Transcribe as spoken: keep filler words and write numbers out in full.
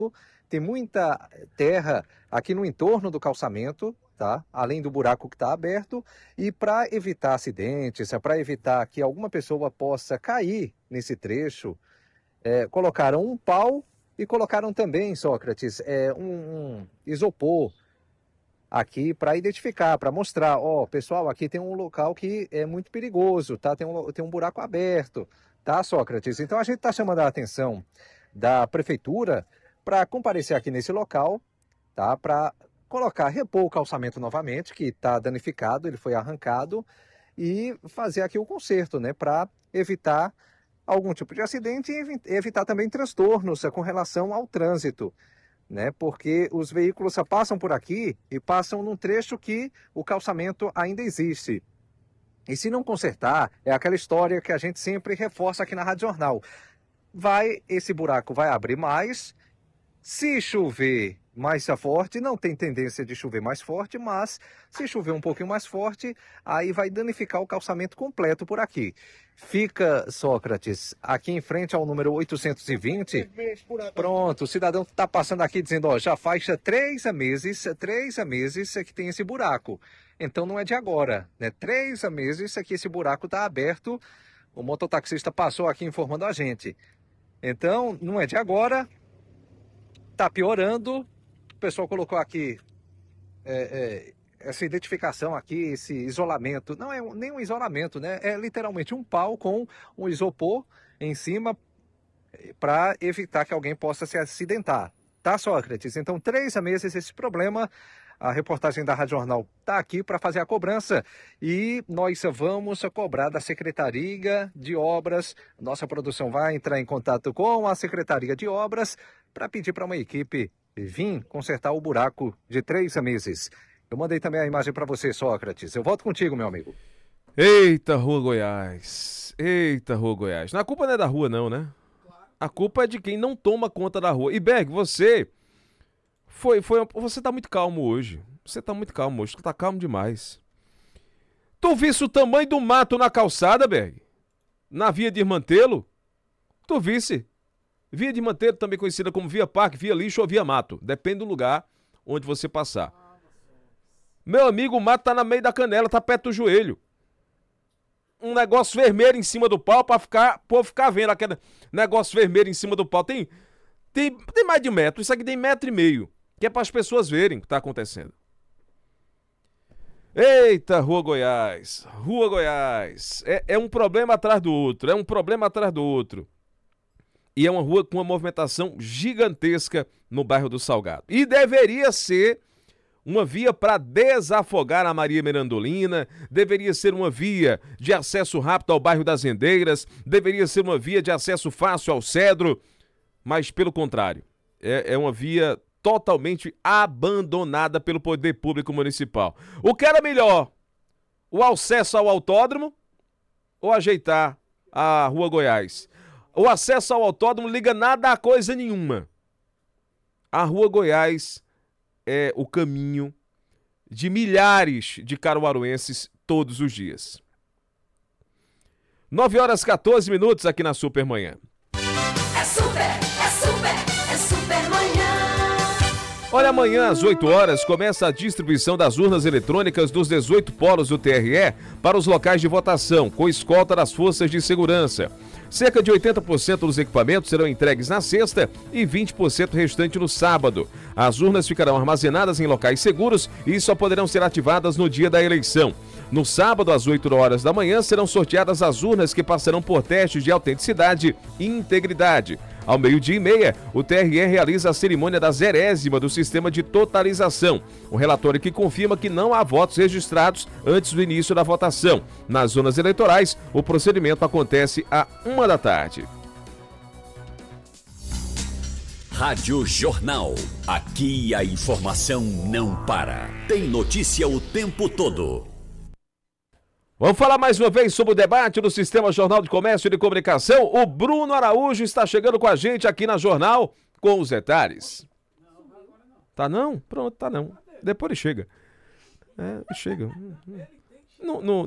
tem muita terra aqui no entorno do calçamento, tá? Além do buraco que está aberto, e para evitar acidentes, para evitar que alguma pessoa possa cair nesse trecho, é, colocaram um pau e colocaram também, Sócrates, é, um, um isopor aqui para identificar, para mostrar, ó, pessoal, aqui tem um local que é muito perigoso, tá? Tem um, tem um buraco aberto, tá, Sócrates? Então a gente está chamando a atenção da prefeitura para comparecer aqui nesse local, tá? Para colocar, repor o calçamento novamente, que está danificado, ele foi arrancado, e fazer aqui o conserto, né? Para evitar algum tipo de acidente e evitar também transtornos com relação ao trânsito, né? Porque os veículos só passam por aqui e passam num trecho que o calçamento ainda existe. E se não consertar, é aquela história que a gente sempre reforça aqui na Rádio Jornal. Vai, esse buraco vai abrir mais. Se chover mais forte, não tem tendência de chover mais forte, mas se chover um pouquinho mais forte, aí vai danificar o calçamento completo por aqui. Fica, Sócrates, aqui em frente ao número oitocentos e vinte. Pronto, o cidadão está passando aqui dizendo, ó, já faz três meses, três meses que tem esse buraco. Então não é de agora, né? Três meses que esse buraco está aberto. O mototaxista passou aqui informando a gente. Então, não é de agora, está piorando. O pessoal colocou aqui é, é, essa identificação aqui, esse isolamento. Não é nem um isolamento, né? É literalmente um pau com um isopor em cima para evitar que alguém possa se acidentar. Tá, Sócrates? Então, três meses esse problema. A reportagem da Rádio Jornal está aqui para fazer a cobrança e nós vamos cobrar da Secretaria de Obras. Nossa produção vai entrar em contato com a Secretaria de Obras para pedir para uma equipe vir consertar o buraco de três meses. Eu mandei também a imagem para você, Sócrates. Eu volto contigo, meu amigo. Eita, Rua Goiás. Eita, Rua Goiás. A culpa não é da rua, não, né? A culpa é de quem não toma conta da rua. E, Berg, você... Foi, foi, você tá muito calmo hoje. Você tá muito calmo hoje. Você tá calmo demais. Tu visse o tamanho do mato na calçada, Berg? Na via de Irmantelo? Tu visse? Via de Irmantelo, também conhecida como via parque, via lixo ou via mato. Depende do lugar onde você passar. Meu amigo, o mato tá na meio da canela, tá perto do joelho. Um negócio vermelho em cima do pau pra ficar, pô, ficar vendo aquele negócio vermelho em cima do pau. Tem, tem, tem mais de um metro. Isso aqui tem metro e meio. Que é para as pessoas verem o que está acontecendo. Eita, Rua Goiás, Rua Goiás, é, é um problema atrás do outro, é um problema atrás do outro. E é uma rua com uma movimentação gigantesca no bairro do Salgado. E deveria ser uma via para desafogar a Maria Mirandolina, deveria ser uma via de acesso rápido ao bairro das Rendeiras, deveria ser uma via de acesso fácil ao Cedro, mas pelo contrário, é, é uma via totalmente abandonada pelo poder público municipal. O que era melhor? O acesso ao autódromo ou ajeitar a Rua Goiás? O acesso ao autódromo liga nada a coisa nenhuma. A Rua Goiás é o caminho de milhares de caruaruenses todos os dias. nove horas e quatorze minutos aqui na Supermanhã. É super, é super, é Supermanhã. Olha, amanhã às oito horas começa a distribuição das urnas eletrônicas dos dezoito polos do T R E para os locais de votação, com escolta das forças de segurança. Cerca de oitenta por cento dos equipamentos serão entregues na sexta e vinte por cento restante no sábado. As urnas ficarão armazenadas em locais seguros e só poderão ser ativadas no dia da eleição. No sábado, às oito horas da manhã, serão sorteadas as urnas que passarão por testes de autenticidade e integridade. Ao meio-dia e meia, o T R E realiza a cerimônia da zerésima do sistema de totalização, um relatório que confirma que não há votos registrados antes do início da votação. Nas zonas eleitorais, o procedimento acontece à uma da tarde. Rádio Jornal. Aqui a informação não para. Tem notícia o tempo todo. Vamos falar mais uma vez sobre o debate do Sistema Jornal de Comércio e de Comunicação. O Bruno Araújo está chegando com a gente aqui na Jornal com os detalhes. Tá não? Pronto, tá não. Depois ele chega. É, chega. Não, não,